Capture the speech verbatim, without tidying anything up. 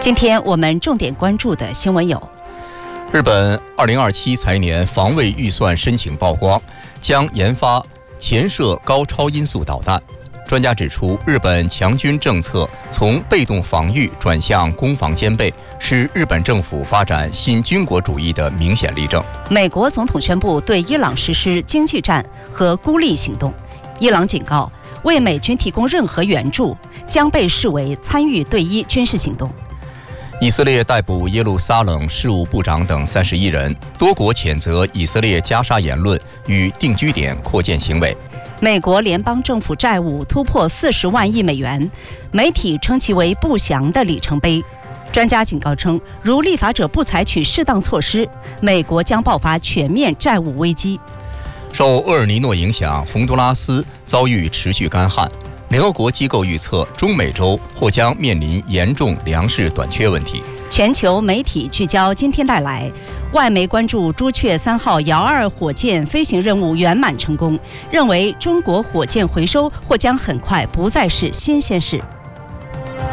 今天我们重点关注的新闻有： 日本二零二七财年防卫预算申请曝光，将研发潜射高超音速导弹。专家指出，日本强军政策从被动防御转向攻防兼备，是日本政府发展新军国主义的明显例证。 美国总统宣布对伊朗实施经济战和孤立行动，伊朗警告，为美军提供任何援助将被视为参与对伊军事行动。 以色列逮捕耶路撒冷事务部长等三十一人，多国谴责以色列加沙言论与定居点扩建行为。 美国联邦政府债务突破四十万亿美元，媒体称其为不祥的里程碑。专家警告称，如立法者不采取适当措施，美国将爆发全面债务危机。 受厄尔尼诺影响，洪都拉斯遭遇持续干旱。联合国机构预测，中美洲或将面临严重粮食短缺问题。 全球媒体聚焦今天带来，外媒关注朱雀三号遥二火箭飞行任务圆满成功，认为中国火箭回收或将很快不再是新鲜事。